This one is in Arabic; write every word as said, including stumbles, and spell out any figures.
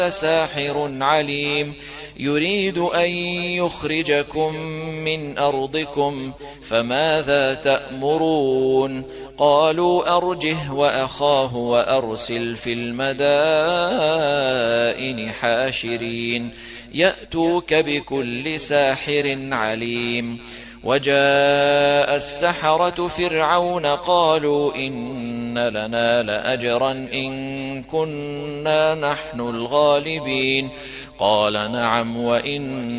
لساحر عليم يريد أن يخرجكم من أرضكم فماذا تأمرون قالوا أرجه وأخاه وأرسل في المدائن حاشرين يأتوك بكل ساحر عليم وجاء السحرة فرعون قالوا إن لنا لأجرا إن كنا نحن الغالبين قال نعم وإن